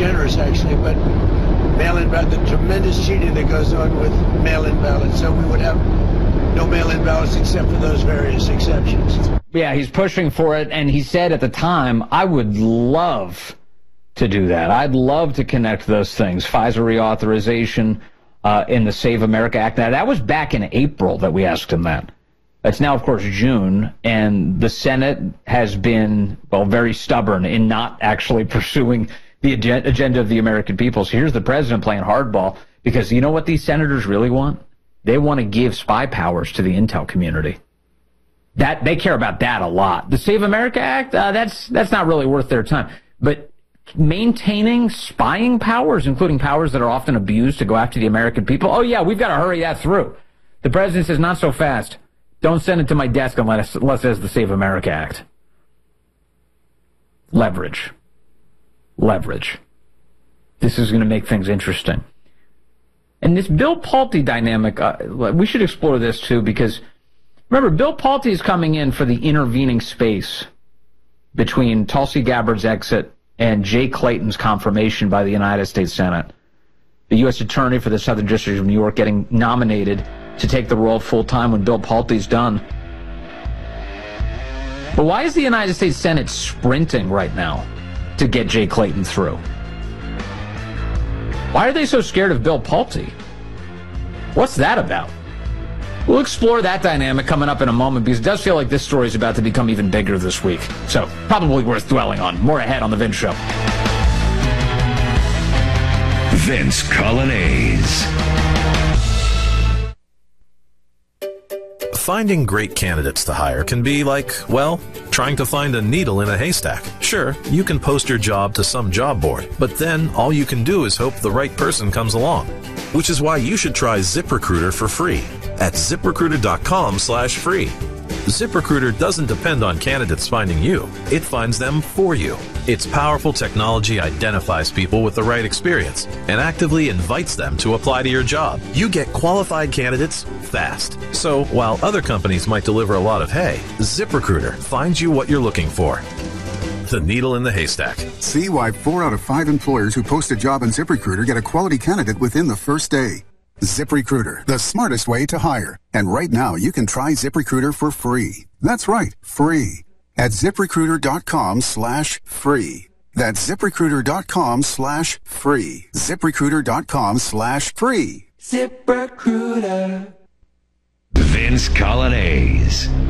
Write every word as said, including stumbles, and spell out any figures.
generous, actually, but mail-in ballot, the tremendous cheating that goes on with mail-in ballots. So we would have no mail-in ballots except for those various exceptions. Yeah, he's pushing for it, and he said at the time, I would love to do that. I'd love to connect those things. Pfizer reauthorization uh, in the Save America Act. Now, that was back in April that we asked him that. It's now, of course, June, and the Senate has been, well, very stubborn in not actually pursuing the agenda of the American people. So here's the president playing hardball, because you know what these senators really want? They want to give spy powers to the intel community. That they care about that a lot. The Save America Act, uh, that's that's not really worth their time. But maintaining spying powers, including powers that are often abused to go after the American people, oh yeah, we've got to hurry that through. The president says, not so fast. Don't send it to my desk unless, unless there's the Save America Act. Leverage. Leverage. This is going to make things interesting. And this Bill Pulte dynamic, uh, we should explore this too, because remember, Bill Pulte is coming in for the intervening space between Tulsi Gabbard's exit and Jay Clayton's confirmation by the United States Senate. The U S attorney for the Southern District of New York getting nominated to take the role full-time when Bill Pulte's done. But why is the United States Senate sprinting right now to get Jay Clayton through? Why are they so scared of Bill Pulte? What's that about? We'll explore that dynamic coming up in a moment, because it does feel like this story is about to become even bigger this week. So, probably worth dwelling on. More ahead on The Vince Show. Vince Coglianese. Finding great candidates to hire can be like, well, trying to find a needle in a haystack. Sure, you can post your job to some job board, but then all you can do is hope the right person comes along. Which is why you should try ZipRecruiter for free at ZipRecruiter.com slash free. ZipRecruiter doesn't depend on candidates finding you. It finds them for you. Its powerful technology identifies people with the right experience and actively invites them to apply to your job. You get qualified candidates fast. So while other companies might deliver a lot of hay, ZipRecruiter finds you what you're looking for. The needle in the haystack. See why four out of five employers who post a job on ZipRecruiter get a quality candidate within the first day. ZipRecruiter, the smartest way to hire. And right now, you can try ZipRecruiter for free. That's right, free. At ZipRecruiter.com slash free. That's ZipRecruiter.com slash free. ZipRecruiter.com slash free. ZipRecruiter. Vince Coglianese.